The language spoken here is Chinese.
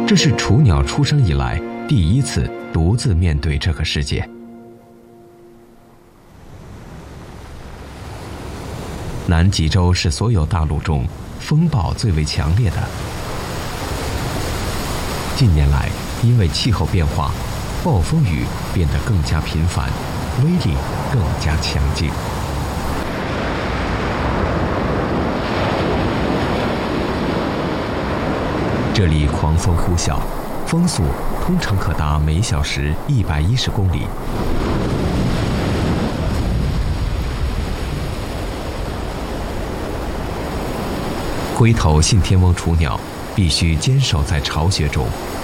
这是雏鸟出生以来第一次独自面对这个世界。南极洲是所有大陆中风暴最为强烈的。近年来，因为气候变化，暴风雨变得更加频繁，威力更加强劲。这里狂风呼啸，风速通常可达每小时110公里。灰头信天翁雏鸟必须坚守在巢穴中，